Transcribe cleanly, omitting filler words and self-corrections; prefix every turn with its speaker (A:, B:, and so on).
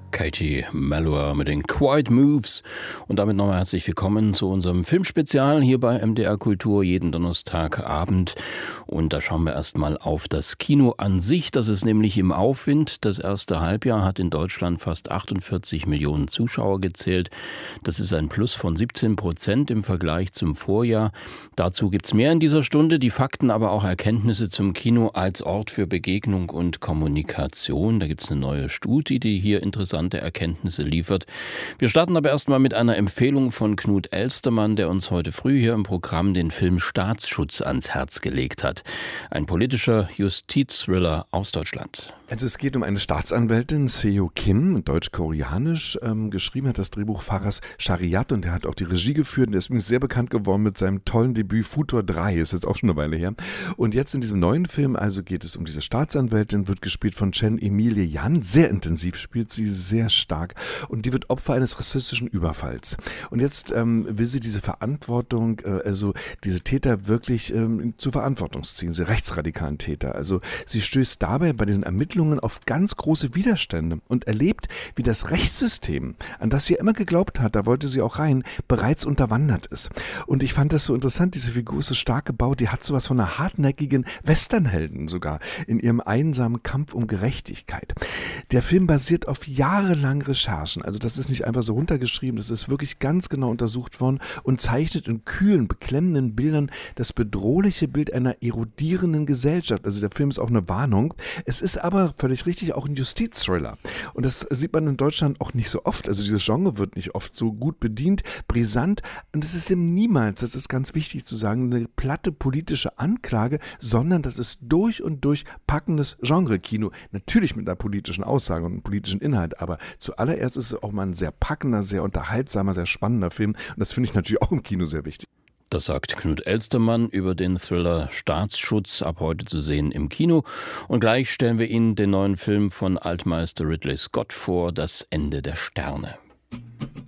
A: Katie Melua mit den Quiet Moves. Und damit nochmal herzlich willkommen zu unserem Filmspezial hier bei MDR Kultur jeden Donnerstagabend. Und da schauen wir erstmal auf das Kino an sich. Das ist nämlich im Aufwind. Das erste Halbjahr hat in Deutschland fast 48 Millionen Zuschauer gezählt. Das ist ein Plus von 17% im Vergleich zum Vorjahr. Dazu gibt's mehr in dieser Stunde. Die Fakten, aber auch Erkenntnisse zum Kino als Ort für Begegnung und Kommunikation. Da gibt's eine neue Studie, die hier interessante Erkenntnisse liefert. Wir starten aber erstmal mit einer Empfehlung von Knut Elstermann, der uns heute früh hier im Programm den Film Staatsschutz ans Herz gelegt hat. Ein politischer Justizthriller aus Deutschland.
B: Also es geht um eine Staatsanwältin, Seo Kim, deutsch-koreanisch. Geschrieben hat das Drehbuch Faras Shariat und er hat auch die Regie geführt. Und er ist übrigens sehr bekannt geworden mit seinem tollen Debüt Futur 3, ist jetzt auch schon eine Weile her. Und jetzt in diesem neuen Film also geht es um diese Staatsanwältin, wird gespielt von Chen Emilie Yan. Sehr intensiv spielt sie, sehr stark. Und die wird Opfer eines rassistischen Überfalls. Und jetzt will sie diese Verantwortung, also diese Täter wirklich zur Verantwortung ziehen, diese rechtsradikalen Täter. Also sie stößt dabei bei diesen Ermittlungen auf ganz große Widerstände und erlebt, wie das Rechtssystem, an das sie immer geglaubt hat, da wollte sie auch rein, bereits unterwandert ist. Und ich fand das so interessant, diese Figur ist so stark gebaut, die hat sowas von einer hartnäckigen Westernhelden sogar in ihrem einsamen Kampf um Gerechtigkeit. Der Film basiert auf jahrelangen Recherchen, also das ist nicht einfach so runtergeschrieben, das ist wirklich ganz genau untersucht worden und zeichnet in kühlen, beklemmenden Bildern das bedrohliche Bild einer erodierenden Gesellschaft. Also der Film ist auch eine Warnung. Es ist aber völlig richtig auch ein Justizthriller. Und das sieht man in Deutschland auch nicht so oft. Also dieses Genre wird nicht oft so gut bedient, brisant. Und es ist eben niemals, das ist ganz wichtig zu sagen, eine platte politische Anklage, sondern das ist durch und durch packendes Genre-Kino. Natürlich mit einer politischen Aussage und einem politischen Inhalt, aber zuallererst ist es auch mal ein sehr packender, sehr unterhaltsamer, sehr spannender Film. Und das finde ich natürlich auch im Kino sehr wichtig.
A: Das sagt Knut Elstermann über den Thriller Staatsschutz, ab heute zu sehen im Kino. Und gleich stellen wir Ihnen den neuen Film von Altmeister Ridley Scott vor, Das Ende der Sterne.